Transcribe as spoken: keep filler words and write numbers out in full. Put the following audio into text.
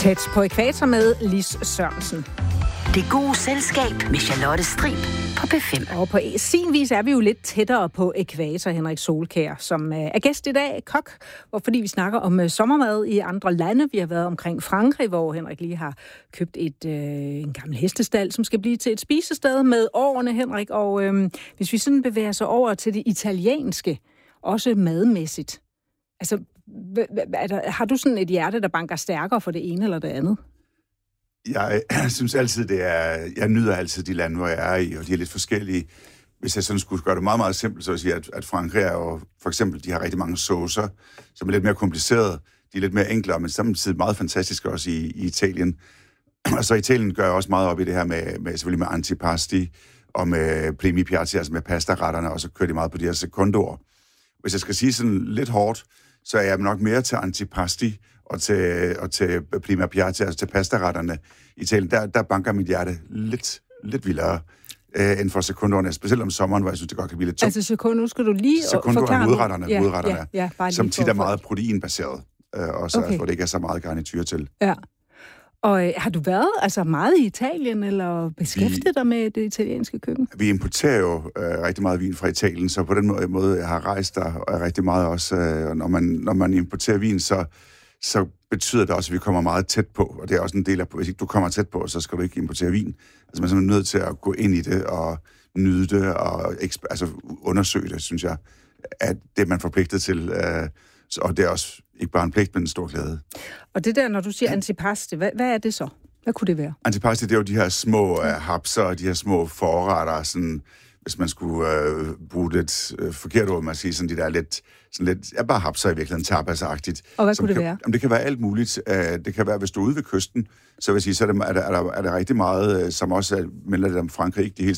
Tæt på ækvator med Lis Sørensen. Det gode selskab med Charlotte Strib på P fem. Og på sin vis er vi jo lidt tættere på ækvator, Henrik Solkjær, som er gæst i dag, kok, og fordi vi snakker om sommermad i andre lande. Vi har været omkring Frankrig, hvor Henrik lige har købt et, øh, en gammel hestestald, som skal blive til et spisested med årene, Henrik. Og øh, hvis vi sådan bevæger sig over til det italienske, også madmæssigt, altså, er der, har du sådan et hjerte, der banker stærkere for det ene eller det andet? Jeg, jeg synes altid, det er... Jeg nyder altid de lande, hvor jeg er i, og de er lidt forskellige. Hvis jeg sådan skulle gøre det meget, meget simpelt, så vil jeg sige, at, at Frankrig er jo... For eksempel, de har rigtig mange saucer, som er lidt mere komplicerede. De er lidt mere enklere, men samtidig meget fantastiske også i, i Italien. Og så Italien gør jeg også meget op i det her med, med selvfølgelig med antipasti og med primi piatti, altså med pastaretterne, og så kører de meget på de her secondoer. Hvis jeg skal sige sådan lidt hårdt, så er jeg nok mere til antipasti og til, og til prima piatti, altså til pastaretterne i Italien. Der, der banker mit hjerte lidt, lidt vildere øh, end for sekunderne, specielt om sommeren, hvor jeg synes, det godt kan blive lidt tungt. Altså sekunder, nu skal du lige forklare hovedretterne, ja, hovedretterne ja, ja, som tit er meget proteinbaseret, øh, og så okay. Hvor det ikke er så meget garnityr til. Ja. Og øh, har du været altså meget i Italien, eller beskæftiget vi, dig med det italienske køkken? Vi importerer jo øh, rigtig meget vin fra Italien, så på den måde, måde jeg har rejst der og rigtig meget også. Øh, når, man, når man importerer vin, så, så betyder det også, at vi kommer meget tæt på, og det er også en del af, hvis ikke du kommer tæt på, så skal du ikke importere vin. Altså man er simpelthen nødt til at gå ind i det og nyde det og eksp- altså, undersøge det, synes jeg, at det er man forpligtet til. Øh, og det er også ikke bare en pligt, men en stor glæde. Og det der, når du siger antipasti, hvad, hvad er det så? Hvad kunne det være? Antipasti, det er jo de her små uh, hapser, de her små forretter, sådan, hvis man skulle uh, bruge det uh, forkert ord, man siger, sådan de der lidt, sådan lidt, ja, bare hapser i virkeligheden, tapasagtigt. Og hvad kunne det kan, være? Jamen, det kan være alt muligt. Uh, det kan være, hvis du er ude ved kysten, så vil jeg sige, så er, det, er, der, er, der, er der rigtig meget, uh, som også melder det om Frankrig, ikke de helt